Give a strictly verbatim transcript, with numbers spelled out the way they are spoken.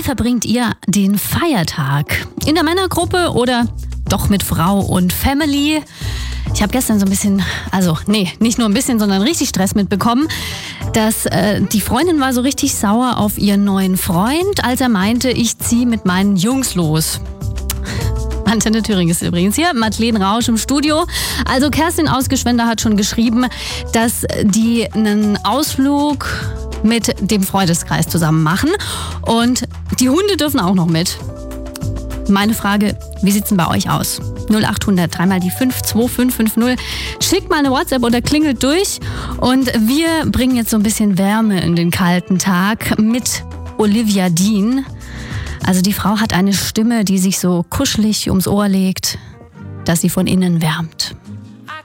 verbringt ihr den Feiertag? In der Männergruppe oder doch mit Frau und Family? Ich habe gestern so ein bisschen, also nee, nicht nur ein bisschen, sondern richtig Stress mitbekommen, dass äh, die Freundin war so richtig sauer auf ihren neuen Freund, als er meinte, ich ziehe mit meinen Jungs los. Antenne Thüringen ist übrigens hier, Madeleine Rausch im Studio. Also Kerstin Ausgeschwender hat schon geschrieben, dass die einen Ausflug mit dem Freundeskreis zusammen machen und die Hunde dürfen auch noch mit. Meine Frage, wie sieht's denn bei euch aus? null acht hundert, dreimal die fünf, zwei fünf fünf null. Schickt mal eine WhatsApp oder klingelt durch. Und wir bringen jetzt so ein bisschen Wärme in den kalten Tag mit Olivia Dean. Also die Frau hat eine Stimme, die sich so kuschelig ums Ohr legt, dass sie von innen wärmt.